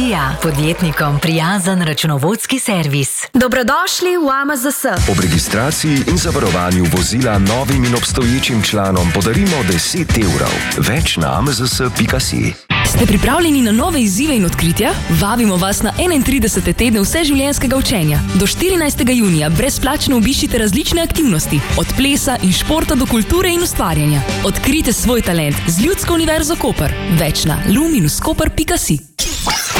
Vizija. Podjetnikom prijazen računovodski servis. Dobrodošli v AMZS. Ob registraciji in zavarovanju vozila novim in obstoječim članom podarimo 10 evrov. Več na amzs.si. Ste pripravljeni na nove izzive in odkritja? Vabimo vas na 31. tedne vseživljenjskega učenja. Do 14. junija brezplačno obiščite različne aktivnosti, od plesa in športa do kulture in ustvarjanja. Odkrijte svoj talent z Ljudsko univerzo Koper. Več na luminuskoper.si.